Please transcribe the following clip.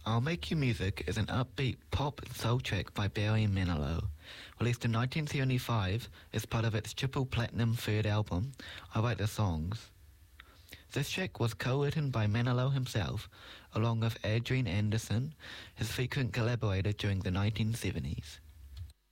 I'll Make You Music is an upbeat pop soul track by Barry Manilow. Released in 1975 as part of its triple platinum third album, I Write the Songs. This track was co-written by Manilow himself, along with Adrian Anderson, his frequent collaborator during the 1970s.